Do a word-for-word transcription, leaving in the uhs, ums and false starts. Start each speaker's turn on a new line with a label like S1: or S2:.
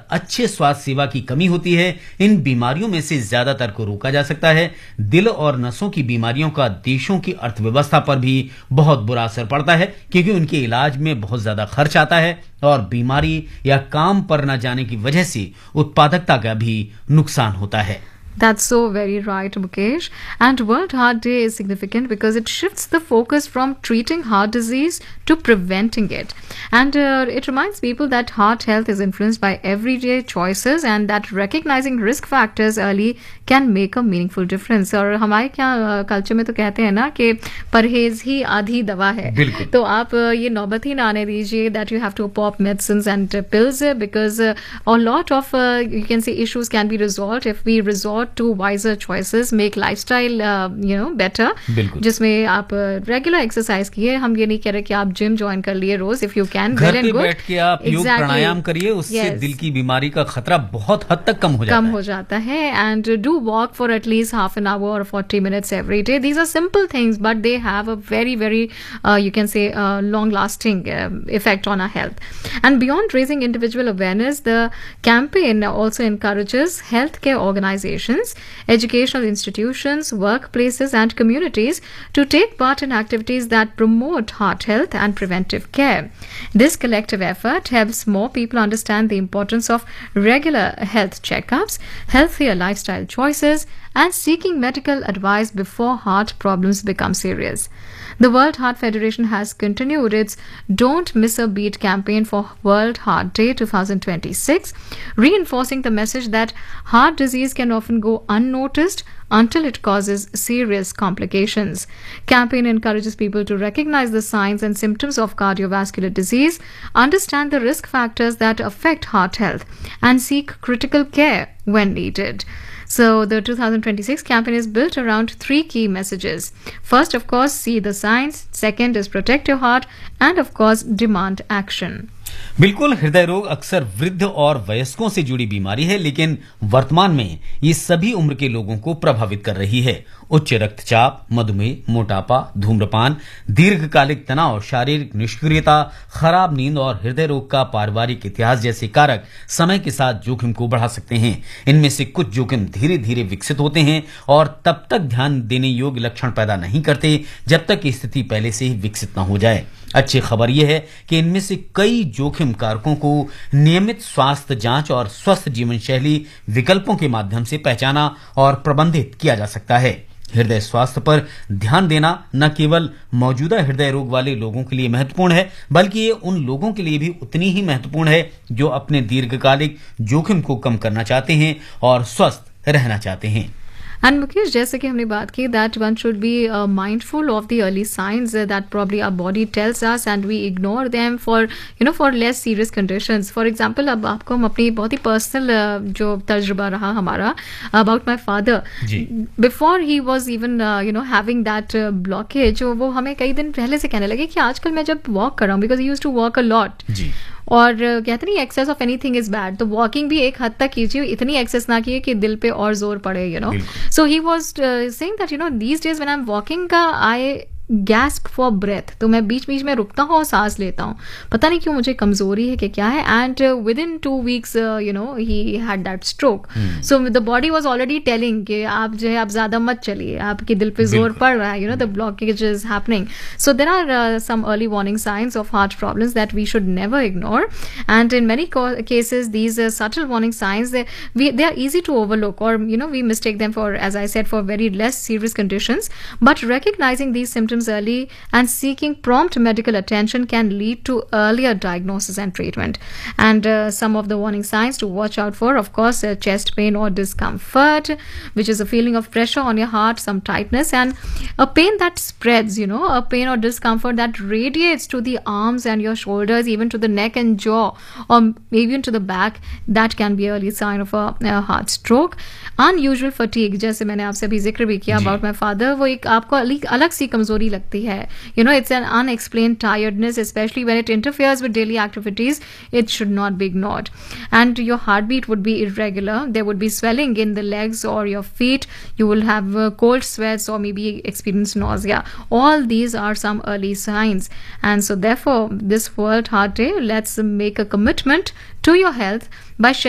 S1: अच्छे स्वास्थ्य सेवा की कमी होती है, इन बीमारियों में से ज्यादातर को रोका जा सकता है। दिल और नसों की बीमारियों का देशों की अर्थव्यवस्था पर भी बहुत बुरा असर पड़ता है, क्योंकि उनके इलाज में बहुत ज्यादा खर्च आता है और बीमारी या काम पर न जाने की वजह से उत्पादकता का भी नुकसान होता है।
S2: That's so very right, Mukesh. And World Heart Day is significant because it shifts the focus from treating heart disease to preventing it. And uh, it reminds people that heart health is influenced by everyday choices and that recognizing risk factors early can make a meaningful difference. और हमारे क्या culture में तो कहते हैं ना कि परहेज ही आधी दवा है। तो आप ये नौबत ही ना आने दीजिए that you have to pop medicines and uh, pills uh, because uh, a lot of uh, you can say issues can be resolved if we resort to wiser choices, make lifestyle uh, you know better, जिसमें आप regular exercise किए। हम ये नहीं कह रहे कि आप जिम ज्वाइन कर लिए रोज, इफ यू कैन
S1: घर पे बैठ के आप योग प्राणायाम करिए, उससे दिल की बीमारी का खतरा बहुत हद तक कम हो जाता
S2: कम
S1: है।
S2: हो जाता है and do walk for at least half an hour और forty minutes every day. These are simple things but they have a very very you can say long lasting effect on our health. And beyond raising individual awareness, the campaign also encourages healthcare organizations, educational institutions, workplaces, and communities to take part in activities that promote heart health and preventive care. This collective effort helps more people understand the importance of regular health checkups, healthier lifestyle choices, and seeking medical advice before heart problems become serious. The World Heart Federation has continued its Don't Miss a Beat campaign for World Heart Day twenty twenty-six, reinforcing the message that heart disease can often go unnoticed until it causes serious complications. Campaign encourages people to recognize the signs and symptoms of cardiovascular disease, understand the risk factors that affect heart health, and seek critical care when needed. So the twenty twenty-six campaign is built around three key messages. First, of course, see the signs. Second is protect your heart. And of course, demand action.
S1: बिल्कुल, हृदय रोग अक्सर वृद्ध और वयस्कों से जुड़ी बीमारी है, लेकिन वर्तमान में ये सभी उम्र के लोगों को प्रभावित कर रही है। उच्च रक्तचाप, मधुमेह, मोटापा, धूम्रपान, दीर्घकालिक तनाव, शारीरिक निष्क्रियता, खराब नींद और हृदय रोग का पारिवारिक इतिहास जैसे कारक समय के साथ जोखिम को बढ़ा सकते हैं। इनमें से कुछ जोखिम धीरे धीरे विकसित होते हैं और तब तक ध्यान देने योग्य लक्षण पैदा नहीं करते जब तक स्थिति पहले से ही विकसित न हो जाए। अच्छी खबर यह है कि इनमें से कई जोखिम कारकों को नियमित स्वास्थ्य जांच और स्वस्थ जीवन शैली विकल्पों के माध्यम से पहचाना और प्रबंधित किया जा सकता है। हृदय स्वास्थ्य पर ध्यान देना न केवल मौजूदा हृदय रोग वाले लोगों के लिए महत्वपूर्ण है, बल्कि ये उन लोगों के लिए भी उतनी ही महत्वपूर्ण है जो अपने दीर्घकालिक जोखिम को कम करना चाहते हैं और स्वस्थ रहना चाहते हैं।
S2: And Mukesh, जैसे कि हमने बात की that one should be uh, mindful of the early signs uh, that probably our body tells us and we ignore them for you know for less serious conditions. For example, अब आपको हम अपनी बहुत ही पर्सनल uh, जो तजुर्बा रहा हमारा about my father. Before he was even uh, you know having that uh, blockage, वो हमें कई दिन पहले से कहने लगे कि आजकल मैं जब वॉक कर रहा हूँ, because he used to walk a lot. जी. और कहते नहीं access of anything is bad, तो वॉकिंग भी एक हद तक कीजिए, इतनी एक्सेस ना कीजिए कि दिल पे और जोर पड़े, you know. So he was saying that you know these days when I am walking का आई गैस्प फॉर ब्रेथ, तो मैं बीच बीच में रुकता हूँ और सांस लेता हूँ, पता नहीं क्यों, मुझे कमजोरी है कि क्या है। And with in two weeks you know he had that stroke. So the body was already telling कि आप जो है आप ज्यादा मत चलिए, आपके दिल पे जोर पड़ रहा है, you know the blockage is happening. So there are some early warning science of heart problems that we should never ignore, and in many cases these subtle warning signs they we they are easy to overlook, or you know we mistake them for, as I said, for very less serious conditions. But recognizing these symptoms early and seeking prompt medical attention can lead to earlier diagnosis and treatment. And uh, some of the warning signs to watch out for, of course, uh, chest pain or discomfort, which is a feeling of pressure on your heart, some tightness, and a pain that spreads, you know, a pain or discomfort that radiates to the arms and your shoulders, even to the neck and jaw, or even to the back. That can be early sign of a, a heart stroke. Unusual fatigue, जैसे मैंने आपसे अभी जिक्र भी किया about my father, वो एक आपको अलग सी कमजोरी लगती है, you know it's an unexplained tiredness, especially when it interferes with daily activities. It should not be ignored. And your heartbeat would be irregular, there would be swelling in the legs or your feet, you will have uh, cold sweats or maybe experience nausea. All these are some early signs, and so therefore this World Heart Day, let's make a commitment to your health by